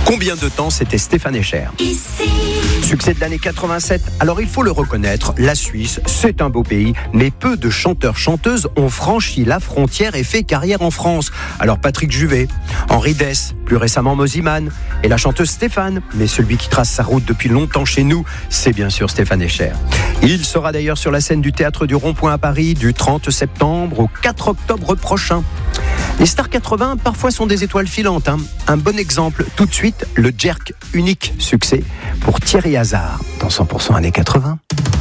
Combien de temps c'était Stéphane Echer? Succès de l'année 87. Alors il faut le reconnaître, la Suisse, c'est un beau pays, mais peu de chanteurs-chanteuses ont franchi la frontière et fait carrière en France. Alors Patrick Juvet, Henri Dess, plus récemment Mosiman, et la chanteuse Stéphane. Mais celui qui trace sa route depuis longtemps chez nous, c'est bien sûr Stéphane Echer. Il sera d'ailleurs sur la scène du Théâtre du Rond-Point à Paris du 30 septembre au 4 octobre prochain. Les stars 80 parfois sont des étoiles filantes. Un bon exemple, tout de suite, le jerk, unique succès pour Thierry Hazard dans 100% années 80.